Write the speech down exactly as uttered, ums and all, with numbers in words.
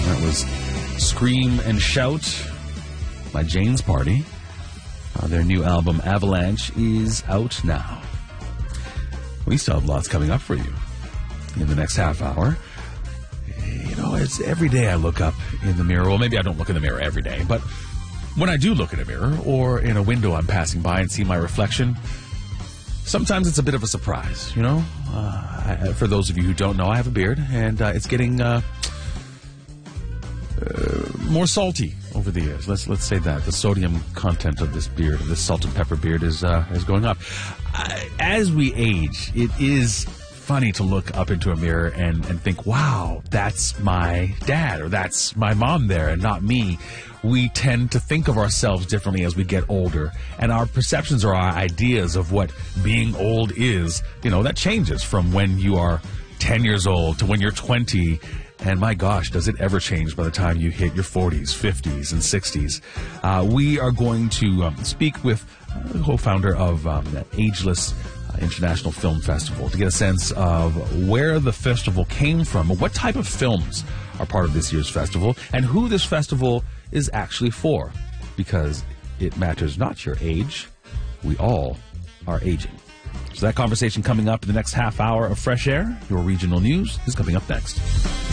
That was Scream and Shout by Jane's Party. Uh, their new album, Avalanche, is out now. We still have lots coming up for you in the next half hour. You know, it's every day I look up in the mirror. Well, maybe I don't look in the mirror every day, but when I do look in a mirror or in a window I'm passing by and see my reflection, sometimes it's a bit of a surprise, you know? Uh, I, for those of you who don't know, I have a beard, and uh, it's getting uh, uh, more salty over the years. Let's let's say that. The sodium content of this beard, of this salt and pepper beard, is, uh, is going up. Uh, as we age, it is funny to look up into a mirror and, and think, wow, that's my dad, or that's my mom there, and not me. We tend to think of ourselves differently as we get older, and our perceptions or our ideas of what being old is, you know, that changes from when you are ten years old to when you're twenty, and my gosh, does it ever change by the time you hit your forties, fifties, and sixties. Uh, we are going to um, speak with the co-founder of um, Ageless International Film Festival to get a sense of where the festival came from, what type of films are part of this year's festival, and who this festival is actually for, because it matters not your age. We all are aging. So that conversation coming up in the next half hour of Fresh Air. Your regional news is coming up next.